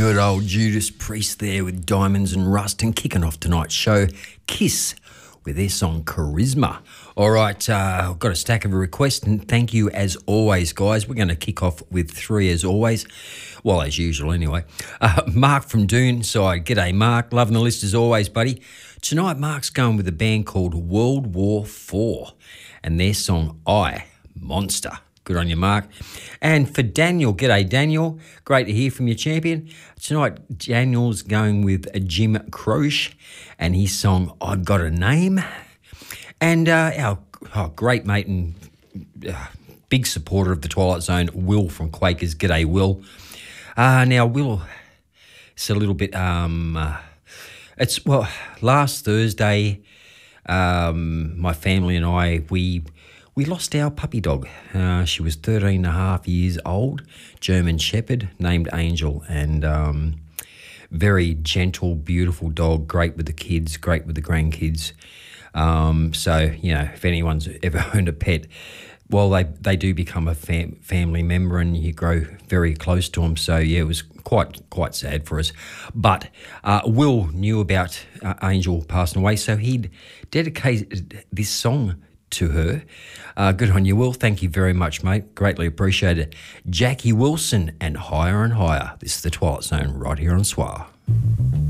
Good old Judas Priest there with Diamonds and Rust, and kicking off tonight's show, Kiss with their song Charisma. All right, I've got a stack of a request, and thank you as always, guys. We're going to kick off with three as always. Well, as usual anyway. Mark from Doonside. G'day, Mark. Loving the list as always, buddy. Tonight, Mark's going with a band called World War IV and their song I, Monster. Good on you, Mark. And for Daniel, g'day, Daniel. Great to hear from you, champion. Tonight, Daniel's going with Jim Croce and his song I've Got a Name. And our great mate and big supporter of the Twilight Zone, Will from Quakers. G'day, Will. Now, Will, it's a little bit... last Thursday, my family and I, we lost our puppy dog. She was 13 and a half years old, German Shepherd, named Angel, and very gentle, beautiful dog, great with the kids, great with the grandkids. So, you know, if anyone's ever owned a pet, well, they do become a family member and you grow very close to them. So, yeah, it was quite sad for us. But Will knew about Angel passing away, so he'd dedicated this song to her. Good on you, Will. Thank you very much, mate. Greatly appreciated. Jackie Wilson and Higher and Higher. This is the Twilight Zone right here on SWR.